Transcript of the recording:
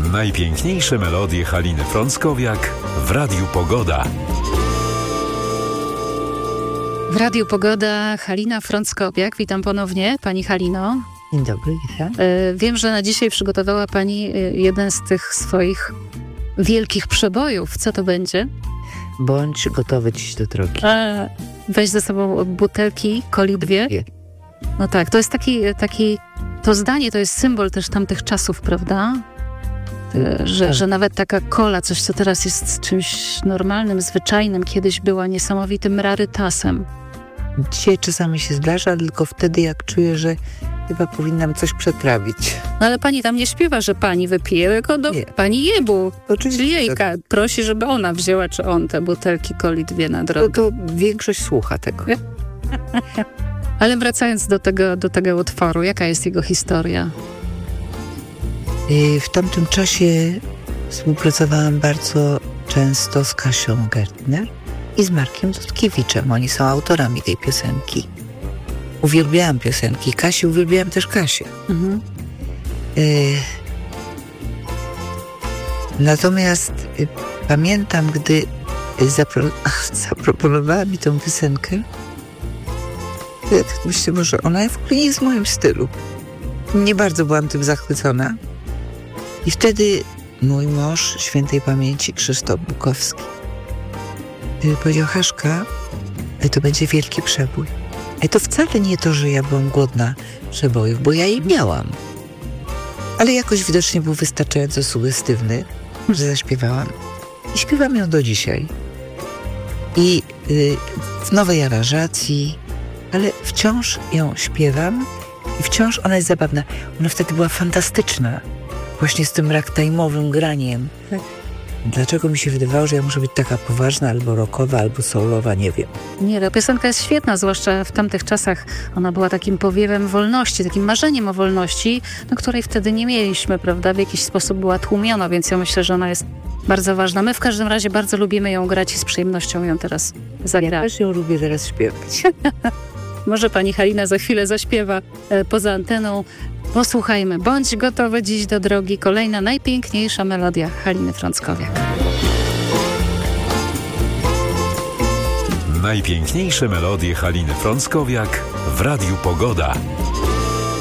Najpiękniejsze melodie Haliny Frąckowiak w Radiu Pogoda. W Radiu Pogoda Halina Frąckowiak. Witam ponownie, Pani Halino. Dzień dobry, witam. Wiem, że na dzisiaj przygotowała Pani jeden z tych swoich wielkich przebojów. Co to będzie? Bądź gotowy dziś do drogi. Weź ze sobą butelki Coli 2. No tak, to jest taki to zdanie to jest symbol też tamtych czasów, prawda? Że nawet taka kola, coś co teraz jest czymś normalnym, zwyczajnym, kiedyś była niesamowitym rarytasem. Dzisiaj czasami się zdarza, tylko wtedy jak czuję, że chyba powinnam coś przetrawić. No ale pani tam nie śpiewa, że pani wypije, tylko do pani jebu. Oczywiście. Czyli jejka prosi, żeby ona wzięła, czy on, te butelki Coli 2 na drogę. To większość słucha tego. Ale wracając do tego utworu, jaka jest jego historia? W tamtym czasie współpracowałam bardzo często z Kasią Gertner i z Markiem Dudkiewiczem. Oni są autorami tej piosenki. Uwielbiałam piosenki Kasi, uwielbiałam też Kasię. Mhm. Natomiast pamiętam, gdy zaproponowała mi tą piosenkę, ja tak myślę, że ona w ogóle nie jest w moim stylu. Nie bardzo byłam tym zachwycona. I wtedy mój mąż, świętej pamięci Krzysztof Bukowski, powiedział: Haszka, to będzie wielki przebój. To wcale nie to, że ja byłam głodna przebojów, bo ja jej miałam. Ale jakoś widocznie był wystarczająco sugestywny, że zaśpiewałam. I śpiewam ją do dzisiaj. I w nowej aranżacji, ale wciąż ją śpiewam i wciąż ona jest zabawna. Ona wtedy była fantastyczna. Właśnie z tym ragtime'owym graniem. Tak. Dlaczego mi się wydawało, że ja muszę być taka poważna, albo rockowa, albo soulowa, nie wiem. Nie, ta piosenka jest świetna, zwłaszcza w tamtych czasach. Ona była takim powiewem wolności, takim marzeniem o wolności, której wtedy nie mieliśmy, prawda? W jakiś sposób była tłumiona, więc ja myślę, że ona jest bardzo ważna. My w każdym razie bardzo lubimy ją grać i z przyjemnością ją teraz zagramy. Ja też ją lubię teraz śpiewać. Może pani Halina za chwilę zaśpiewa poza anteną. Posłuchajmy. Bądź gotowy dziś do drogi. Kolejna najpiękniejsza melodia Haliny Frąckowiak. Najpiękniejsze melodie Haliny Frąckowiak w Radiu Pogoda.